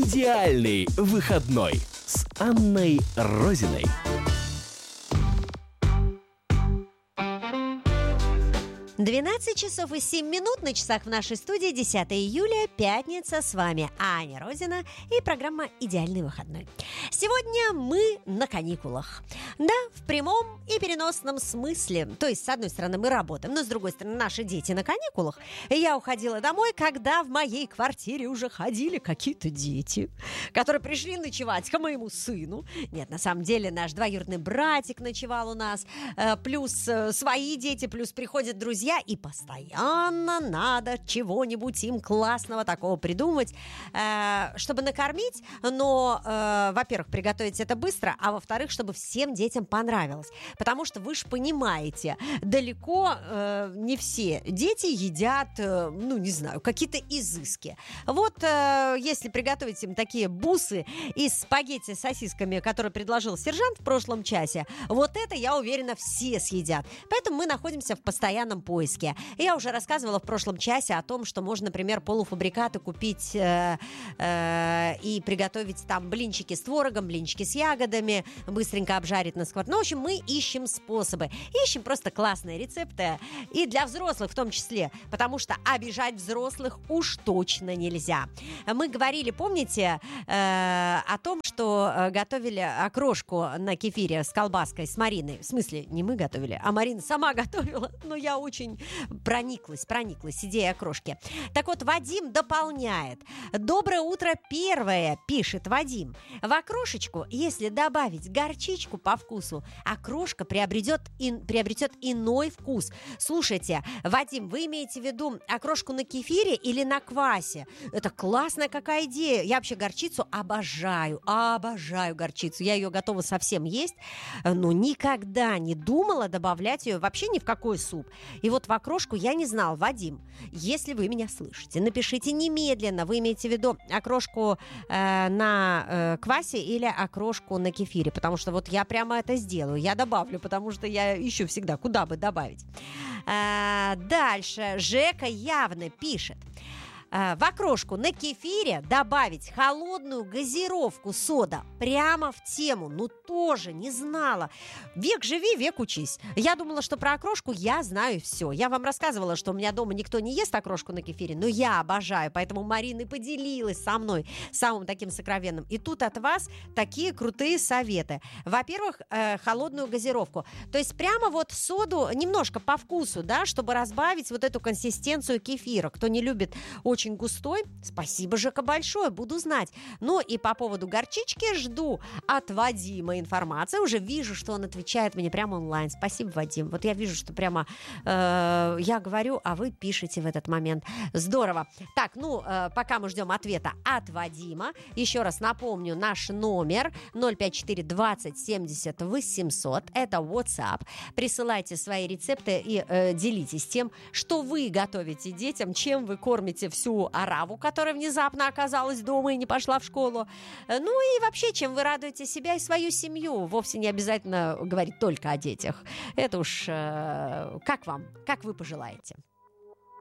«Идеальный выходной» с Анной Розиной. 12 часов и 7 минут на часах в нашей студии, 10 июля, пятница. С вами Аня Розина и программа «Идеальный выходной». Сегодня мы на каникулах. Да, в прямом и переносном смысле. То есть, с одной стороны, мы работаем, но с другой стороны, наши дети на каникулах. И я уходила домой, когда в моей квартире уже ходили какие-то дети, которые пришли ночевать к моему сыну. Нет, на самом деле, наш двоюродный братик ночевал у нас, плюс свои дети, плюс приходят друзья, и постоянно надо чего-нибудь им классного такого придумать, чтобы накормить, но, во-первых, приготовить это быстро, а во-вторых, чтобы всем детям понравилось. Потому что вы же понимаете, далеко не все дети едят, не знаю, какие-то изыски. Вот если приготовить им такие бусы из спагетти с сосисками, которые предложил сержант в прошлом часе, вот это, я уверена, все съедят. Поэтому мы находимся в постоянном поиске. Я уже рассказывала в прошлом часе о том, что можно, например, полуфабрикаты купить и приготовить там блинчики с творогом, блинчики с ягодами, быстренько обжарить на сковородке. Ну, в общем, мы ищем способы. Ищем просто классные рецепты. И для взрослых в том числе. Потому что обижать взрослых уж точно нельзя. Мы говорили, помните, о том, что готовили окрошку на кефире с колбаской с Мариной. В смысле, не мы готовили, а Марина сама готовила. Но я очень прониклась идеей окрошки. Так вот, Вадим дополняет. Доброе утро, первое, пишет Вадим. В окрошечку, если добавить горчичку по вкусу, окрошка приобретет иной вкус. Слушайте, Вадим, вы имеете в виду окрошку на кефире или на квасе? Это классная какая идея. Я вообще горчицу обожаю горчицу. Я ее готова совсем есть, но никогда не думала добавлять ее вообще ни в какой суп. И вот в окрошку я не знала. Вадим, если вы меня слышите, напишите немедленно. Вы имеете в виду окрошку на квасе или окрошку на кефире? Потому что вот я прямо это сделаю. Я добавлю, потому что я ищу всегда, куда бы добавить. Дальше. Жека явно пишет. В окрошку на кефире добавить холодную газировку сода. Прямо в тему. Ну, тоже не знала. Век живи, век учись. Я думала, что про окрошку я знаю все. Я вам рассказывала, что у меня дома никто не ест окрошку на кефире, но я обожаю. Поэтому Марина поделилась со мной самым таким сокровенным. И тут от вас такие крутые советы. Во-первых, холодную газировку. То есть прямо вот соду немножко по вкусу, да, чтобы разбавить вот эту консистенцию кефира. Кто не любит очень густой, спасибо, Жека, большое, буду знать. Ну и по поводу горчички жду от Вадима информации. Уже вижу, что он отвечает мне прямо онлайн. Спасибо, Вадим. Вот я вижу, что прямо я говорю, а вы пишете в этот момент. Здорово. Так, пока мы ждем ответа от Вадима, еще раз напомню, наш номер 054 20 70 800. Это WhatsApp. Присылайте свои рецепты и делитесь тем, что вы готовите детям, чем вы кормите всю ораву, которая внезапно оказалась дома и не пошла в школу. Ну и вообще, чем вы радуете себя и свою семью. Вовсе не обязательно говорить только о детях. Это уж как вам, как вы пожелаете.